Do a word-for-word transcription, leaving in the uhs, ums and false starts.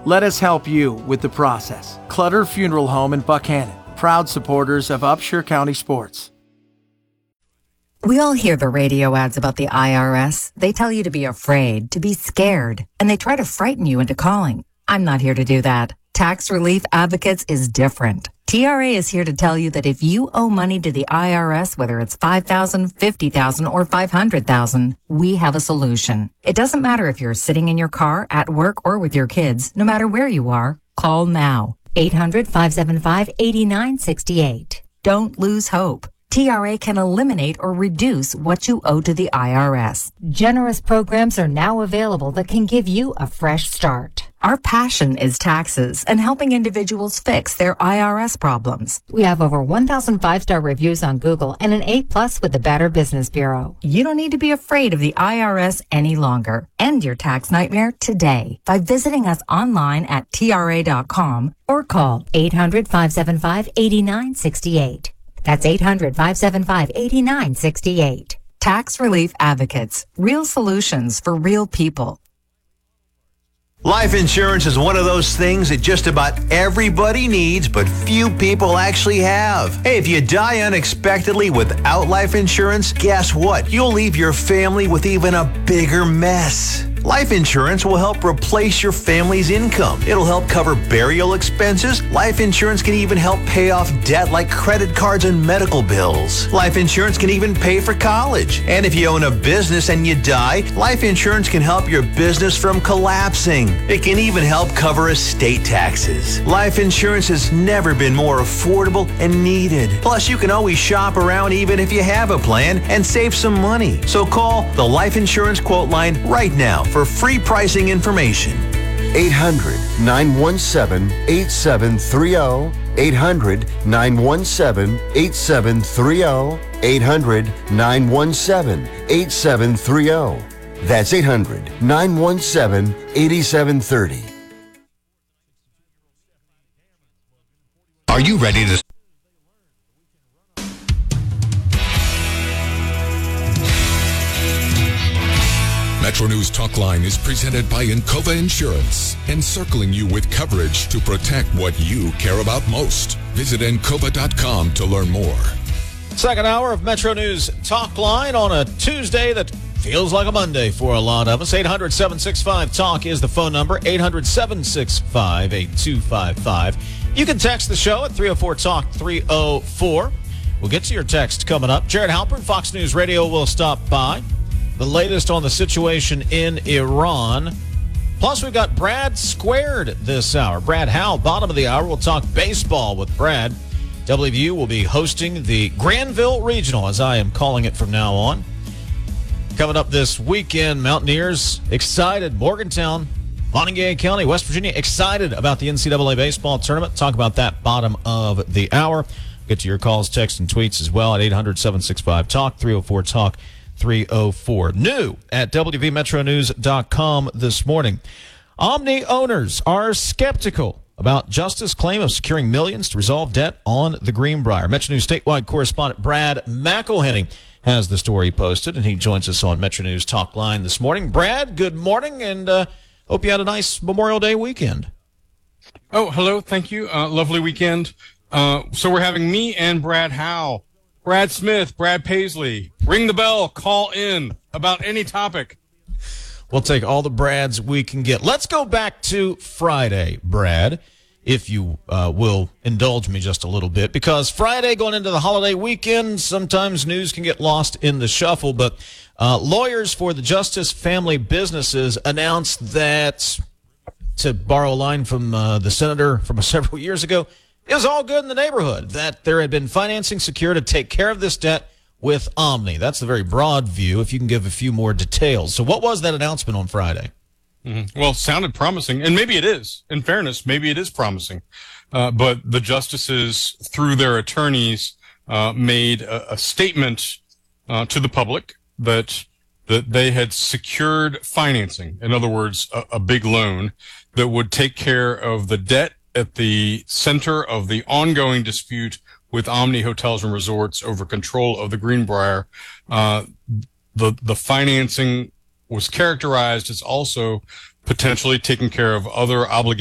Let us help you with the process. Clutter Funeral Home in Buckhannon, proud supporters of Upshur County sports. We all hear the radio ads about the I R S. They tell you to be afraid, to be scared, and they try to frighten you into calling. I'm not here to do that. Tax Relief Advocates is different. T R A is here to tell you that if you owe money to the I R S, whether it's five thousand dollars, fifty thousand dollars, or five hundred thousand dollars, we have a solution. It doesn't matter if you're sitting in your car, at work, or with your kids. No matter where you are, call now. eight hundred, five seven five, eight nine six eight. Don't lose hope. T R A can eliminate or reduce what you owe to the I R S. Generous programs are now available that can give you a fresh start. Our passion is taxes and helping individuals fix their I R S problems. We have over one thousand five-star reviews on Google and an A plus with the Better Business Bureau. You don't need to be afraid of the I R S any longer. End your tax nightmare today by visiting us online at T R A dot com or call eight hundred, five seven five, eight nine six eight. That's eight hundred, five seven five, eight nine six eight. Tax Relief Advocates. Real solutions for real people. Life insurance is one of those things that just about everybody needs, but few people actually have. Hey, if you die unexpectedly without life insurance, guess what? You'll leave your family with even a bigger mess. Life insurance will help replace your family's income. It'll help cover burial expenses. Life insurance can even help pay off debt like credit cards and medical bills. Life insurance can even pay for college. And if you own a business and you die, life insurance can help your business from collapsing. It can even help cover estate taxes. Life insurance has never been more affordable and needed. Plus, you can always shop around even if you have a plan and save some money. So call the Life Insurance Quote Line right now for free pricing information. eight hundred, nine one seven, eight seven three zero. eight hundred, nine one seven, eight seven three zero. eight hundred, nine one seven, eight seven three zero. That's eight hundred, nine one seven, eight seven three zero. Are you ready to... Metro News Talk Line is presented by Encova Insurance, encircling you with coverage to protect what you care about most. Visit encova dot com to learn more. Second hour of Metro News Talk Line on a Tuesday that feels like a Monday for a lot of us. eight hundred, seven six five, TALK is the phone number, eight hundred, seven six five, eight two five five. You can text the show at three oh four talk, three oh four. We'll get to your text coming up. Jared Halpern, Fox News Radio, will stop by. The latest on the situation in Iran. Plus, we've got Brad Squared this hour. Brad Howell, bottom of the hour. We'll talk baseball with Brad. W V U will be hosting the Granville Regional, as I am calling it from now on. Coming up this weekend, Mountaineers excited. Morgantown, Montague County, West Virginia, excited about the N C double A baseball tournament. Talk about that bottom of the hour. Get to your calls, texts, and tweets as well at eight hundred, seven six five, TALK, three oh four talk. three oh four. New at W V Metro News dot com this morning. Omni owners are skeptical about Justice claim of securing millions to resolve debt on the Greenbrier. Metro News statewide correspondent Brad McElhenney has the story posted, and he joins us on Metro News Talk Line this morning. Brad, good morning, and uh, hope you had a nice Memorial Day weekend. Oh, hello. Thank you. Uh, lovely weekend. Uh, so we're having me and Brad Howell. Brad Smith, Brad Paisley, ring the bell, call in about any topic. We'll take all the Brads we can get. Let's go back to Friday, Brad, if you uh, will indulge me just a little bit, because Friday going into the holiday weekend, sometimes news can get lost in the shuffle, but uh, lawyers for the Justice Family Businesses announced that, to borrow a line from uh, the senator from several years ago, it was all good in the neighborhood, that there had been financing secured to take care of this debt with Omni. That's the very broad view, if you can give a few more details. So what was that announcement on Friday? Mm-hmm. Well, sounded promising, and maybe it is. In fairness, maybe it is promising. Uh, but the justices, through their attorneys, uh, made a, a statement uh, to the public that that they had secured financing. In other words, a, a big loan that would take care of the debt at the center of the ongoing dispute with Omni Hotels and Resorts over control of the Greenbrier. Uh, the, the financing was characterized as also potentially taking care of other obligations